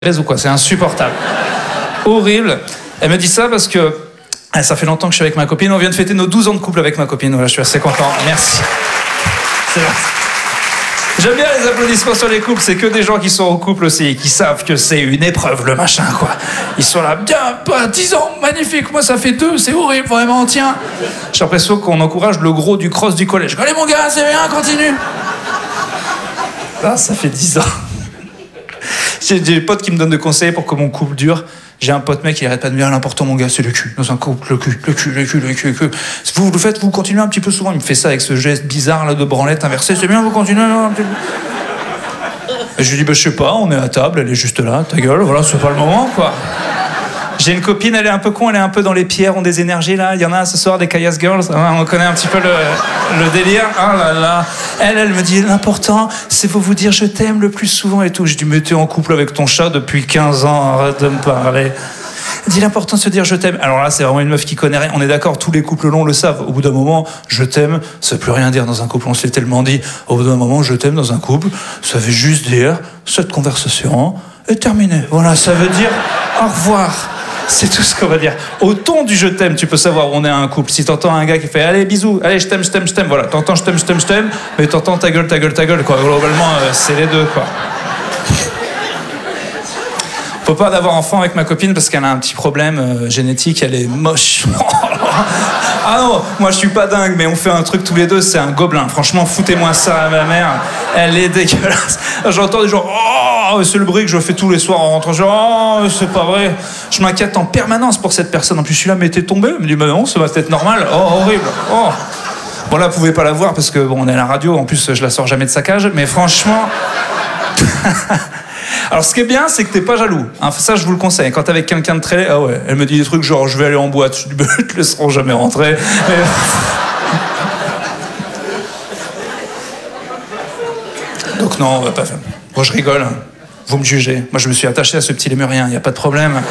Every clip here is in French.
ou quoi, c'est insupportable. Horrible. Elle me dit ça parce que ça fait longtemps que je suis avec ma copine. On vient de fêter nos 12 ans de couple avec ma copine. Voilà, je suis assez content. Merci. C'est vrai. J'aime bien les applaudissements sur les couples. C'est que des gens qui sont en couple aussi et qui savent que c'est une épreuve, le machin, quoi. Ils sont là, bien, pas 10 ans, magnifique. Moi, ça fait 2, c'est horrible, vraiment, tiens. J'ai l'impression qu'on encourage le gros du cross du collège. Allez, mon gars, c'est bien, continue. Là, ça fait 10 ans. J'ai des potes qui me donnent des conseils pour que mon couple dure. J'ai un pote mec qui arrête pas de me dire l'important mon gars c'est le cul. Dans un couple, le cul. Vous le faites, vous continuez un petit peu souvent. Il me fait ça avec ce geste bizarre là de branlette inversée. C'est bien, vous continuez. Et je lui dis je sais pas, on est à table, elle est juste là, ta gueule, voilà, c'est pas le moment quoi. J'ai une copine, elle est un peu con, elle est un peu dans les pierres, ont des énergies là. Il y en a ce soir des Kayas Girls, hein, on connaît un petit peu le délire. Oh là là. Elle me dit l'important, c'est vous dire je t'aime le plus souvent et tout. Je dis mais t'es en couple avec ton chat depuis 15 ans, arrête de me parler. Elle dit l'important c'est de dire je t'aime. Alors là c'est vraiment une meuf qui connaît rien. On est d'accord, tous les couples longs le savent. Au bout d'un moment, je t'aime, ça veut plus rien dire dans un couple. On se l'est tellement dit. Au bout d'un moment, je t'aime dans un couple, ça veut juste dire cette conversation est terminée. Voilà, ça veut dire au revoir. C'est tout ce qu'on va dire. Au ton du je t'aime, tu peux savoir où on est à un couple. Si t'entends un gars qui fait allez bisous, allez je t'aime, voilà, t'entends je t'aime, mais t'entends ta gueule, quoi. Globalement, c'est les deux, quoi. Faut pas d'avoir enfant avec ma copine parce qu'elle a un petit problème génétique, elle est moche. Ah non, moi je suis pas dingue, mais on fait un truc tous les deux, c'est un gobelin. Franchement, foutez-moi ça à ma mère, elle est dégueulasse. J'entends des gens, oh, c'est le bruit que je fais tous les soirs en rentrant. Oh, c'est pas vrai. Je m'inquiète en permanence pour cette personne. En plus, je suis là, mais t'es tombé. Elle me dit, bah non, ça va peut-être normal. Oh, horrible. Oh. Bon, là, vous pouvez pas la voir parce que bon, on est à la radio. En plus, je la sors jamais de sa cage. Mais franchement. Alors, ce qui est bien, c'est que t'es pas jaloux. Hein, ça, je vous le conseille. Quand t'es avec quelqu'un de très laid, ah ouais, elle me dit des trucs genre, je vais aller en boîte. Je dis, ils te laisseront jamais rentrer. Mais... Donc non, on va pas faire. Bon, je rigole. Vous me jugez. Moi, je me suis attaché à ce petit lémurien. Il y a pas de problème.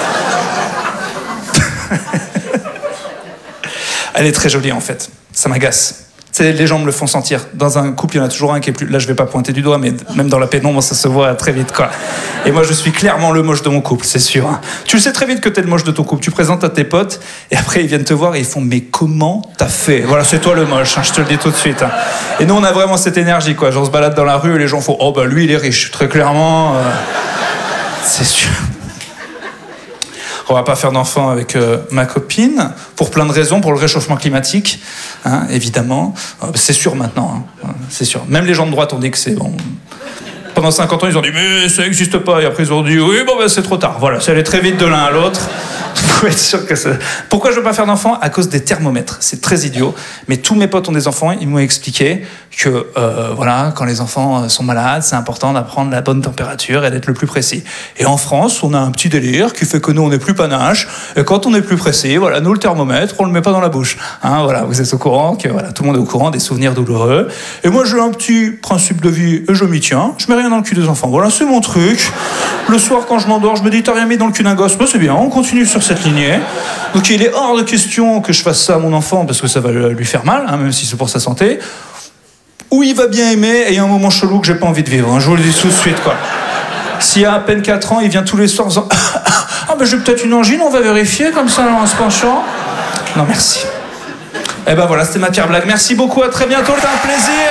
Elle est très jolie, en fait. Ça m'agace. Les gens me le font sentir. Dans un couple, il y en a toujours un qui est plus... Là, je vais pas pointer du doigt, mais même dans la pénombre, ça se voit très vite, quoi. Et moi, je suis clairement le moche de mon couple, c'est sûr. Hein. Tu le sais très vite que t'es le moche de ton couple. Tu présentes à tes potes, et après, ils viennent te voir et ils font « Mais comment t'as fait ?» Voilà, c'est toi le moche, hein, je te le dis tout de suite. Hein. Et nous, on a vraiment cette énergie, quoi. Genre, on se balade dans la rue et les gens font « Oh, bah, lui, il est riche. » Très clairement, c'est sûr. On va pas faire d'enfant avec ma copine, pour plein de raisons, pour le réchauffement climatique, hein, évidemment. C'est sûr maintenant, hein, c'est sûr. Même les gens de droite ont dit que c'est bon. Pendant 50 ans, ils ont dit « Mais ça n'existe pas ». Et après, ils ont dit « Oui, bon, ben, c'est trop tard ». Voilà, c'est allé très vite de l'un à l'autre. Vous pouvez être sûr que c'est... Pourquoi je veux pas faire d'enfant ? À cause des thermomètres. C'est très idiot. Mais tous mes potes ont des enfants, ils m'ont expliqué que, voilà, quand les enfants sont malades, c'est important d'apprendre la bonne température et d'être le plus précis. Et en France, on a un petit délire qui fait que nous, on n'est plus panache. Et quand on est plus précis, voilà, nous, le thermomètre, on le met pas dans la bouche. Hein, voilà, vous êtes au courant que, voilà, tout le monde est au courant des souvenirs douloureux. Et moi, j'ai un petit principe de vie et je m'y tiens. Je mets rien dans le cul des enfants. Voilà, c'est mon truc. Le soir, quand je m'endors, je me dis, t'as rien mis dans le cul d'un gosse. Bah, c'est bien, on continue sur cette lignée. Donc, il est hors de question que je fasse ça à mon enfant parce que ça va lui faire mal, hein, même si c'est pour sa santé. Ou il va bien aimer et il y a un moment chelou que j'ai pas envie de vivre. Hein, je vous le dis tout de suite, quoi. S'il a à peine 4 ans, il vient tous les soirs en disant ah, ben j'ai peut-être une angine, on va vérifier comme ça en se penchant. Non, merci. Eh ben voilà, c'était ma pire blague. Merci beaucoup, à très bientôt, c'était un plaisir.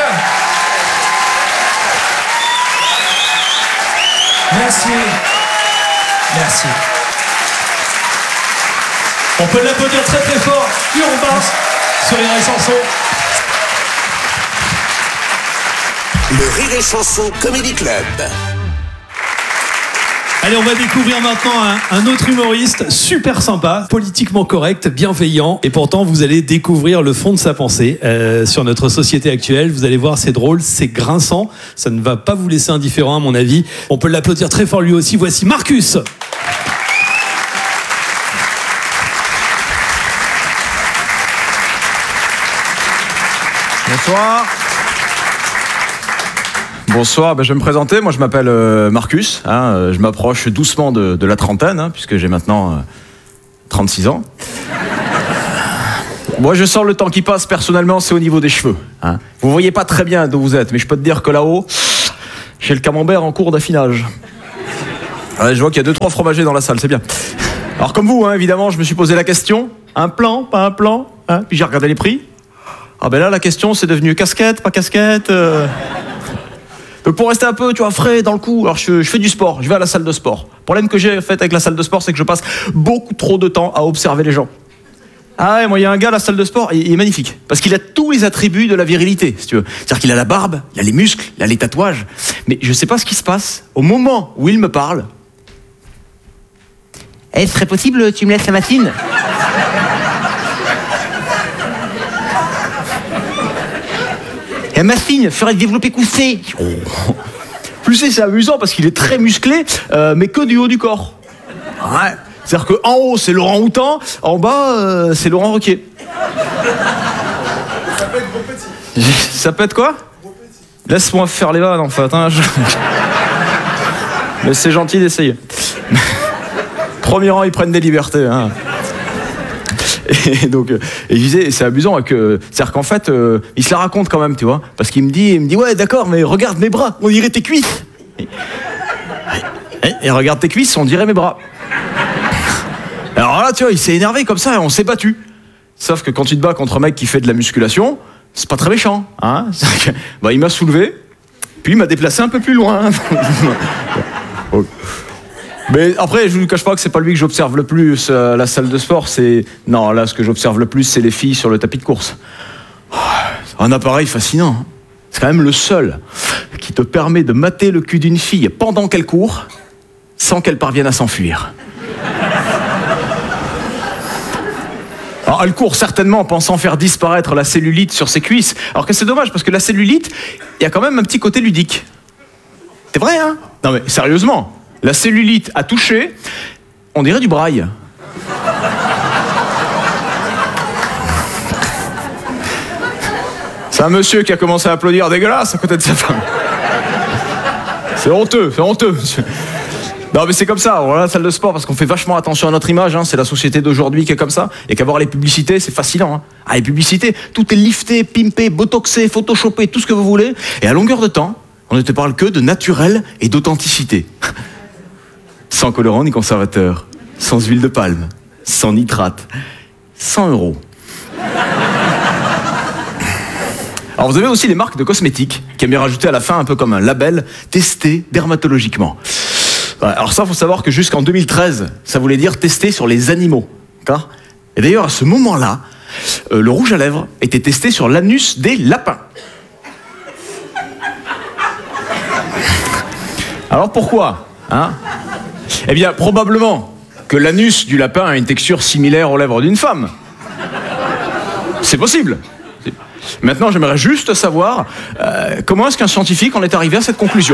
Merci. Merci. On peut l'applaudir très très fort. Urbain sur Rire et Chanson. Le Rire et Chanson Comedy Club. Allez, on va découvrir maintenant un autre humoriste super sympa, politiquement correct, bienveillant. Et pourtant, vous allez découvrir le fond de sa pensée sur notre société actuelle. Vous allez voir, c'est drôle, c'est grinçant. Ça ne va pas vous laisser indifférent, à mon avis. On peut l'applaudir très fort lui aussi. Voici Marcus. Bonsoir. Bonsoir, je vais me présenter. Moi, je m'appelle Marcus. Je m'approche doucement de la trentaine, puisque j'ai maintenant 36 ans. Moi, je sens le temps qui passe. Personnellement, c'est au niveau des cheveux. Vous voyez pas très bien d'où vous êtes, mais je peux te dire que là-haut, j'ai le camembert en cours d'affinage. Ouais, je vois qu'il y a 2-3 fromagers dans la salle, c'est bien. Alors comme vous, hein, évidemment, je me suis posé la question. Un plan, pas un plan, hein, puis j'ai regardé les prix. Ah ben là, la question, c'est devenu casquette, pas casquette. Donc pour rester un peu, tu vois, frais dans le coup, alors je fais du sport, je vais à la salle de sport. Le problème que j'ai fait avec la salle de sport, c'est que je passe beaucoup trop de temps à observer les gens. Ah ouais, moi il y a un gars à la salle de sport, il est magnifique. Parce qu'il a tous les attributs de la virilité, si tu veux. C'est-à-dire qu'il a la barbe, il a les muscles, il a les tatouages. Mais je sais pas ce qui se passe. Au moment où il me parle... Eh, ce serait possible, tu me laisses la machine? La machine ferait développer coussé. Plus c'est amusant parce qu'il est très musclé, mais que du haut du corps. Ouais. C'est-à-dire qu'en haut, c'est Laurent Houtan, en bas, c'est Laurent Ruquier. Ça peut être gros petit. Ça peut être quoi? Gros petit. Laisse-moi faire les vannes, en fait. Hein, mais c'est gentil d'essayer. Premier rang, ils prennent des libertés. Hein. Et donc, je disais, c'est amusant, c'est-à-dire qu'en fait, il se la raconte quand même, tu vois, parce qu'il me dit, ouais, d'accord, mais regarde mes bras, on dirait tes cuisses. Et regarde tes cuisses, on dirait mes bras. Alors là, tu vois, il s'est énervé comme ça et on s'est battu. Sauf que quand tu te bats contre un mec qui fait de la musculation, c'est pas très méchant, hein. Bah, il m'a soulevé, puis il m'a déplacé un peu plus loin. Mais après, je ne vous cache pas que c'est pas lui que j'observe le plus à la salle de sport. Non, là, ce que j'observe le plus, c'est les filles sur le tapis de course. Un appareil fascinant. Hein. C'est quand même le seul qui te permet de mater le cul d'une fille pendant qu'elle court, sans qu'elle parvienne à s'enfuir. Alors, elle court certainement en pensant faire disparaître la cellulite sur ses cuisses. Alors que c'est dommage, parce que la cellulite, il y a quand même un petit côté ludique. C'est vrai, hein? Non mais, sérieusement. La cellulite a touché, on dirait du braille. C'est un monsieur qui a commencé à applaudir dégueulasse à côté de sa femme. C'est honteux, monsieur. Non mais c'est comme ça, on va à la salle de sport parce qu'on fait vachement attention à notre image, hein. C'est la société d'aujourd'hui qui est comme ça, et qu'à voir les publicités, c'est fascinant. Hein. Ah, les publicités, tout est lifté, pimpé, botoxé, photoshopé, tout ce que vous voulez, et à longueur de temps, on ne te parle que de naturel et d'authenticité. Sans colorant ni conservateur, sans huile de palme, sans nitrate, 100 €. Alors vous avez aussi des marques de cosmétiques qui aiment bien rajouter à la fin un peu comme un label testé dermatologiquement. Alors ça, il faut savoir que jusqu'en 2013, ça voulait dire testé sur les animaux. D'accord ? Et d'ailleurs, à ce moment-là, le rouge à lèvres était testé sur l'anus des lapins. Alors pourquoi ? Hein ? Eh bien, probablement que l'anus du lapin a une texture similaire aux lèvres d'une femme. C'est possible. Maintenant, j'aimerais juste savoir comment est-ce qu'un scientifique en est arrivé à cette conclusion.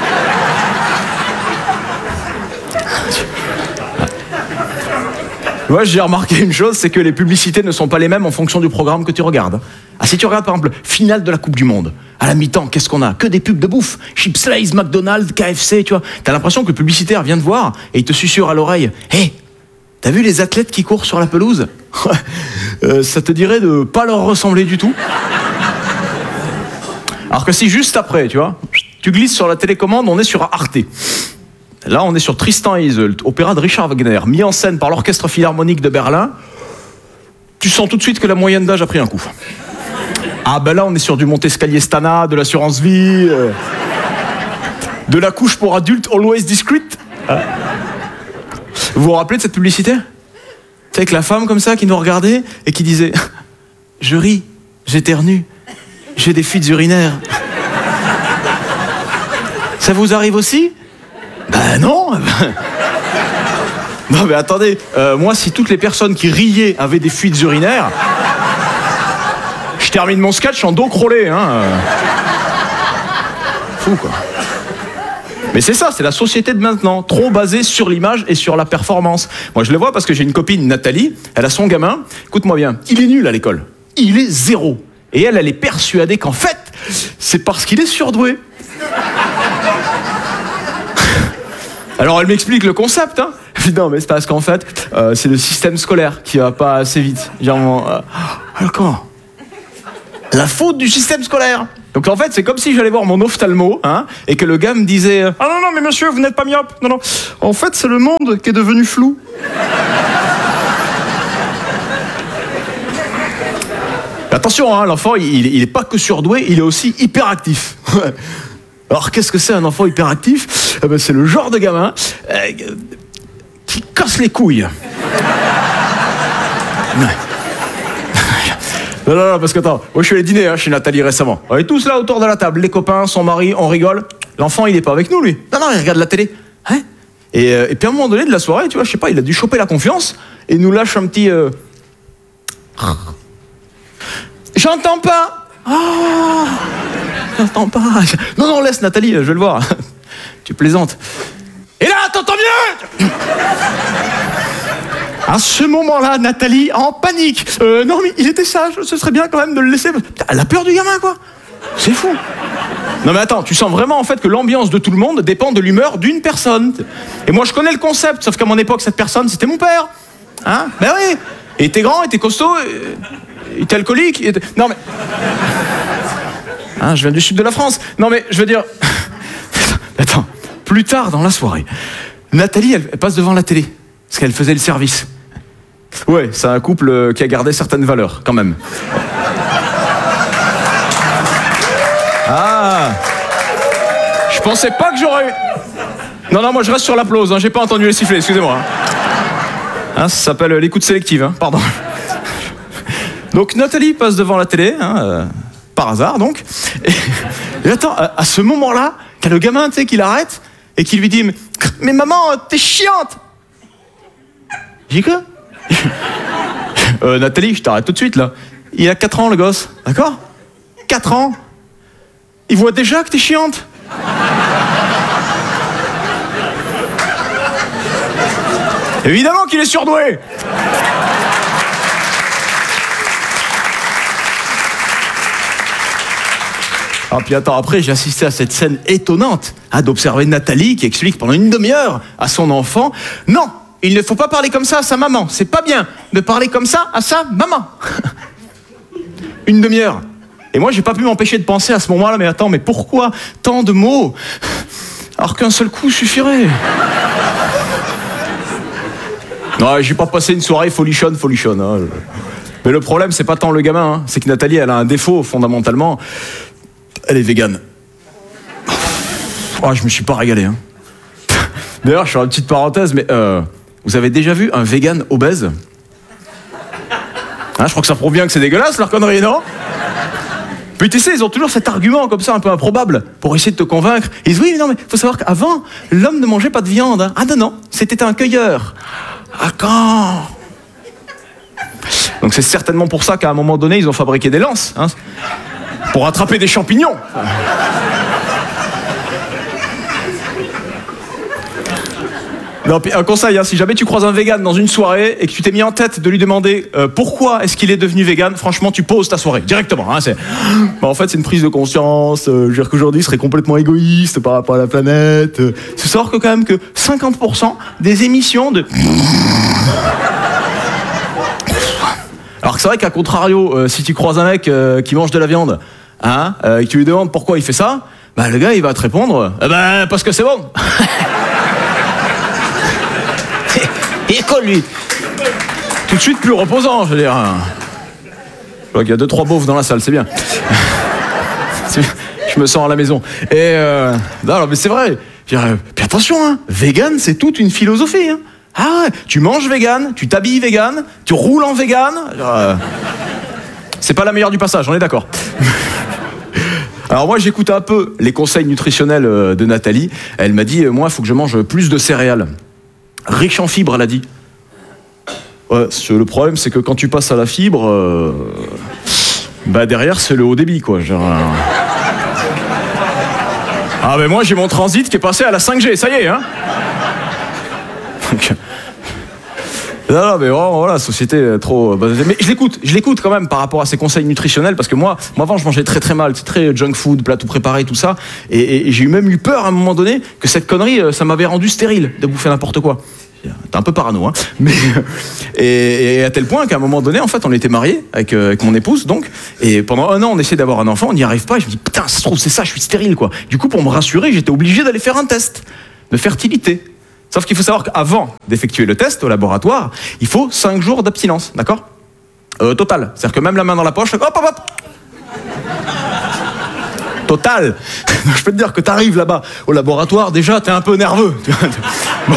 Moi, j'ai remarqué une chose, c'est que les publicités ne sont pas les mêmes en fonction du programme que tu regardes. Ah, si tu regardes, par exemple, finale de la Coupe du Monde, à la mi-temps, qu'est-ce qu'on a ? Que des pubs de bouffe. Chips Lays, McDonald's, KFC, tu vois. T'as l'impression que le publicitaire vient te voir et il te susurre à l'oreille. « Hé, t'as vu les athlètes qui courent sur la pelouse ? Ça te dirait de pas leur ressembler du tout. » Alors que si juste après, tu vois, tu glisses sur la télécommande, on est sur Arte. Là, on est sur Tristan et Isolde, opéra de Richard Wagner, mis en scène par l'Orchestre Philharmonique de Berlin. Tu sens tout de suite que la moyenne d'âge a pris un coup. Ah ben là, on est sur du Montescalier Stana, de l'assurance vie, de la couche pour adultes always discreet. Vous vous rappelez de cette publicité ? C'est avec la femme comme ça qui nous regardait et qui disait « Je ris, j'éternue, j'ai des fuites urinaires. » Ça vous arrive aussi ? Ben non. Non mais attendez, moi si toutes les personnes qui riaient avaient des fuites urinaires, je termine mon sketch en dos crawlé, hein. Fou quoi. Mais c'est ça, c'est la société de maintenant, trop basée sur l'image et sur la performance. Moi je le vois parce que j'ai une copine, Nathalie, elle a son gamin, écoute-moi bien, il est nul à l'école, il est 0. Et elle est persuadée qu'en fait, c'est parce qu'il est surdoué. Alors elle m'explique le concept, hein. Non mais c'est parce qu'en fait, c'est le système scolaire qui va pas assez vite. Genre, comment ? La faute du système scolaire. Donc en fait, c'est comme si j'allais voir mon ophtalmo, hein, et que le gars me disait « Ah non, mais monsieur, vous n'êtes pas myope. Non. En fait, c'est le monde qui est devenu flou. » Attention, hein, l'enfant, il est pas que surdoué, il est aussi hyperactif. Alors, qu'est-ce que c'est un enfant hyperactif ? C'est le genre de gamin qui casse les couilles. Non, parce que attends, moi je suis allé dîner chez Nathalie récemment. On est tous là autour de la table, les copains, son mari, on rigole. L'enfant, il est pas avec nous, lui. Non, il regarde la télé. Hein ? Et puis à un moment donné de la soirée, tu vois, je sais pas, il a dû choper la confiance et il nous lâche un petit... J'entends pas. Oh, j'entends pas. Non, laisse Nathalie, je vais le voir. Tu plaisantes. Et là, t'entends bien ? À ce moment-là, Nathalie, en panique. Non, mais il était sage, ce serait bien quand même de le laisser. Elle a peur du gamin, quoi. C'est fou. Non, mais attends, tu sens vraiment en fait que l'ambiance de tout le monde dépend de l'humeur d'une personne. Et moi, je connais le concept, sauf qu'à mon époque, cette personne, c'était mon père. Hein ? Ben oui. Il était grand, il était costaud, il était alcoolique. Non, mais... Hein, je viens du sud de la France. Non, mais je veux dire... Attends, plus tard dans la soirée, Nathalie, elle passe devant la télé, parce qu'elle faisait le service. Ouais, c'est un couple qui a gardé certaines valeurs, quand même. Ah, je pensais pas que j'aurais... Non, moi je reste sur l'applause, j'ai pas entendu les sifflets, excusez-moi. Ça s'appelle l'écoute sélective, pardon. Donc Nathalie passe devant la télé, par hasard donc. Et attends, à ce moment-là, t'as le gamin, tu sais, qui l'arrête et qui lui dit « Mais maman, t'es chiante !» J'ai dit quoi ? Nathalie, je t'arrête tout de suite là. Il a 4 ans le gosse, d'accord ? 4 ans. Il voit déjà que t'es chiante. Évidemment qu'il est surdoué. Ah, puis attends, après j'ai assisté à cette scène étonnante d'observer Nathalie qui explique pendant une demi-heure à son enfant « Non, il ne faut pas parler comme ça à sa maman, c'est pas bien de parler comme ça à sa maman. » Une demi-heure. Et moi j'ai pas pu m'empêcher de penser à ce moment-là, mais attends, mais pourquoi tant de mots alors qu'un seul coup suffirait ? Non, j'ai pas passé une soirée folichonne. Mais le problème, c'est pas tant le gamin, c'est que Nathalie, elle a un défaut fondamentalement. Elle est végane. Oh, je me suis pas régalé. D'ailleurs, je fais une petite parenthèse, mais vous avez déjà vu un vegan obèse ? Je crois que ça prouve bien que c'est dégueulasse leur connerie, non ? Puis tu sais, ils ont toujours cet argument comme ça, un peu improbable, pour essayer de te convaincre. Ils disent oui, mais non, mais faut savoir qu'avant, l'homme ne mangeait pas de viande. Ah non, c'était un cueilleur. Ah quand ? Donc c'est certainement pour ça qu'à un moment donné, ils ont fabriqué des lances, pour attraper des champignons. Non, puis un conseil, si jamais tu croises un vegan dans une soirée et que tu t'es mis en tête de lui demander pourquoi est-ce qu'il est devenu vegan, franchement, tu poses ta soirée directement. En fait, c'est une prise de conscience. Je veux dire qu'aujourd'hui, il serait complètement égoïste par rapport à la planète. C'est savoir que quand même que 50% des émissions de... Alors que c'est vrai qu'à contrario, si tu croises un mec qui mange de la viande, et que tu lui demandes pourquoi il fait ça, le gars, il va te répondre parce que c'est bon. Il est con, lui. Tout de suite plus reposant, je veux dire. Je vois qu'il y a 2-3 beaufs dans la salle, c'est bien. Je me sens à la maison. Et non, mais c'est vrai. Puis attention, vegan, c'est toute une philosophie. Ah ouais, tu manges vegan, tu t'habilles vegan, tu roules en vegan. C'est pas la meilleure du passage, on est d'accord. Alors moi, j'écoute un peu les conseils nutritionnels de Nathalie. Elle m'a dit, moi, il faut que je mange plus de céréales. Riche en fibres, elle a dit. Ouais, le problème, c'est que quand tu passes à la fibre, derrière, c'est le haut débit, quoi. Ah, mais moi, j'ai mon transit qui est passé à la 5G, ça y est, Non, mais vraiment, voilà, la société est trop... Mais je l'écoute quand même par rapport à ses conseils nutritionnels, parce que moi avant, je mangeais très très mal, c'est très junk food, plat tout préparé, tout ça, et j'ai même eu peur à un moment donné que cette connerie, ça m'avait rendu stérile de bouffer n'importe quoi. T'es un peu parano, hein. Mais, et à tel point qu'à un moment donné, en fait, on était mariés avec mon épouse, donc, et pendant 1 an, on essayait d'avoir un enfant, on n'y arrive pas, et je me dis, putain, ça se trouve, c'est ça, je suis stérile, quoi. Du coup, pour me rassurer, j'étais obligé d'aller faire un test de fertilité. Sauf qu'il faut savoir qu'avant d'effectuer le test au laboratoire, il faut 5 jours d'abstinence, d'accord ? Total. C'est-à-dire que même la main dans la poche, hop, hop, hop. Total. Donc, je peux te dire que t'arrives là-bas au laboratoire, déjà, t'es un peu nerveux. Bon.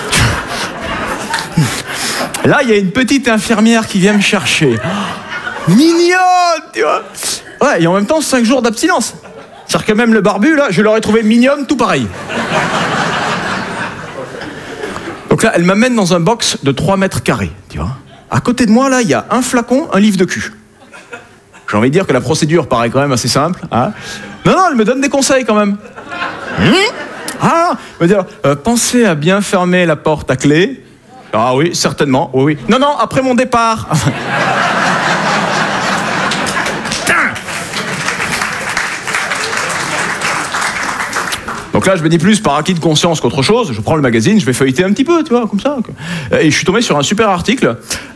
Là, il y a une petite infirmière qui vient me chercher. Mignonne, tu vois. Ouais, et en même temps, 5 jours d'abstinence. C'est-à-dire que même le barbu, là, je l'aurais trouvé mignonne, tout pareil. Donc là, elle m'amène dans un box de 3 mètres carrés, tu vois. À côté de moi, là, il y a un flacon, un livre de cul. J'ai envie de dire que la procédure paraît quand même assez simple. Hein. Non, elle me donne des conseils quand même. Elle me dit, pensez à bien fermer la porte à clé. Ah oui, certainement, oui. Non, après mon départ. Donc là, je me dis plus par acquis de conscience qu'autre chose. Je prends le magazine, je vais feuilleter un petit peu, tu vois, comme ça. Et je suis tombé sur un super article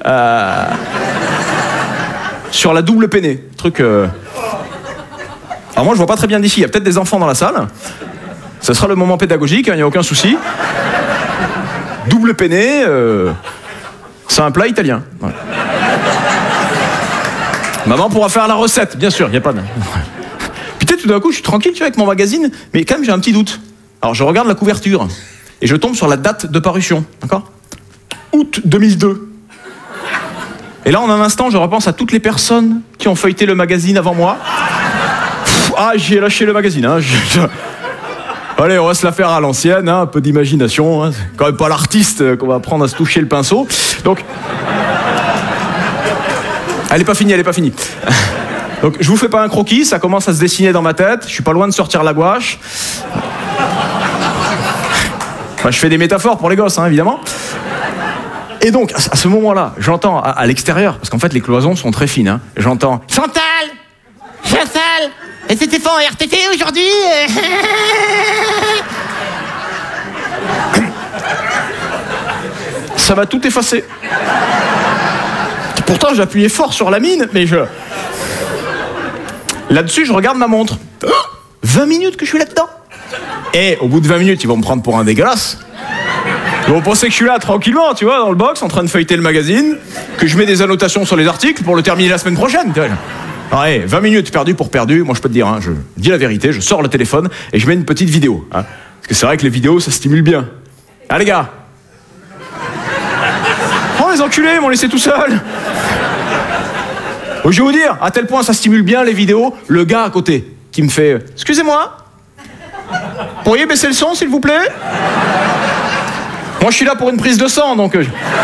sur la double peinée. Truc. Alors moi, je vois pas très bien d'ici. Il y a peut-être des enfants dans la salle. Ce sera le moment pédagogique, il n'y a aucun souci. Double peinée, c'est un plat italien. Ouais. Maman pourra faire la recette, bien sûr, il n'y a pas de... Puis tout d'un coup, je suis tranquille, tu vois, avec mon magazine, mais quand même, j'ai un petit doute. Alors, je regarde la couverture, et je tombe sur la date de parution, d'accord ? Août 2002. Et là, en un instant, je repense à toutes les personnes qui ont feuilleté le magazine avant moi. J'ai lâché le magazine, hein. Allez, on va se la faire à l'ancienne, hein, un peu d'imagination. Hein. C'est quand même pas l'artiste qu'on va apprendre à se toucher le pinceau. Donc, elle est pas finie. Donc, je vous fais pas un croquis, ça commence à se dessiner dans ma tête. Je suis pas loin de sortir la gouache. Enfin, je fais des métaphores pour les gosses, hein, évidemment. Et donc, à ce moment-là, j'entends à l'extérieur, parce qu'en fait, les cloisons sont très fines, hein, j'entends « Chantal ! Et c'était pas en RTT aujourd'hui ?» Ça va tout effacer. Pourtant, j'ai appuyé fort sur la mine, mais Là-dessus, je regarde ma montre. 20 minutes que je suis là-dedans. Et au bout de 20 minutes, ils vont me prendre pour un dégueulasse. Ils vont penser que je suis là tranquillement, tu vois, dans le box, en train de feuilleter le magazine, que je mets des annotations sur les articles pour le terminer la semaine prochaine. Ouais, 20 minutes perdues pour perdu. Moi, je peux te dire, hein, je dis la vérité, je sors le téléphone et je mets une petite vidéo. Hein, parce que c'est vrai que les vidéos, ça stimule bien. Ah, les gars. Oh, les enculés, ils m'ont laissé tout seul. Je vais vous dire, à tel point ça stimule bien les vidéos, le gars à côté qui me fait « Excusez-moi, pourriez baisser le son, s'il vous plaît ?» Moi, je suis là pour une prise de sang, donc...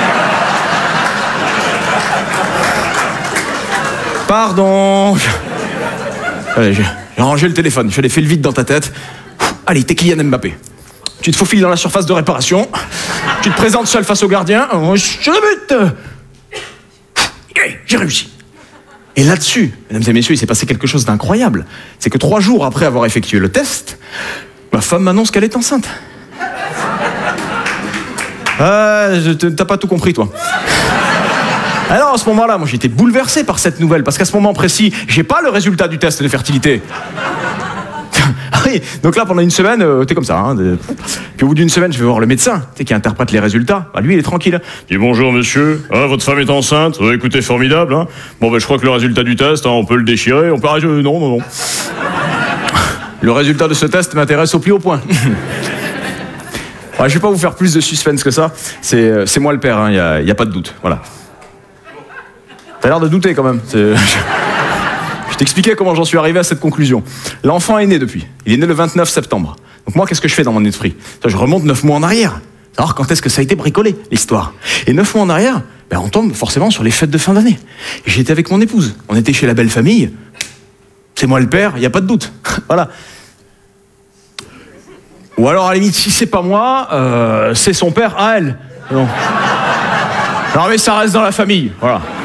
Pardon. Allez, j'ai rangé le téléphone, je l'ai fait le vide dans ta tête. Allez, t'es Kylian Mbappé. Tu te faufiles dans la surface de réparation, tu te présentes seul face au gardien, je le bute. J'ai réussi. Et là-dessus, mesdames et messieurs, il s'est passé quelque chose d'incroyable. C'est que 3 jours après avoir effectué le test, ma femme m'annonce qu'elle est enceinte. T'as pas tout compris, toi. Alors, à ce moment-là, moi, j'étais bouleversé par cette nouvelle, parce qu'à ce moment précis, j'ai pas le résultat du test de fertilité. Oui, donc là, pendant une semaine, t'es comme ça. Hein, Puis au bout d'une semaine, je vais voir le médecin, qui interprète les résultats. Bah, lui, il est tranquille. Il dit bonjour monsieur, votre femme est enceinte, écoutez, formidable. Hein. Bon, je crois que le résultat du test, on peut le déchirer, on peut... Non. Le résultat de ce test m'intéresse au plus haut point. Ouais, je vais pas vous faire plus de suspense que ça. C'est moi le père, il y a pas de doute. Voilà. T'as l'air de douter quand même. Je t'expliquais comment j'en suis arrivé à cette conclusion. L'enfant est né depuis. Il est né le 29 septembre. Donc moi, qu'est-ce que je fais dans mon esprit ? Je remonte 9 mois en arrière. Alors quand est-ce que ça a été bricolé, l'histoire ? Et 9 mois en arrière, on tombe forcément sur les fêtes de fin d'année. Et j'étais avec mon épouse. On était chez la belle famille. C'est moi le père, il n'y a pas de doute. Voilà. Ou alors, à la limite, si c'est pas moi, c'est son père à elle. Non, mais ça reste dans la famille. Voilà.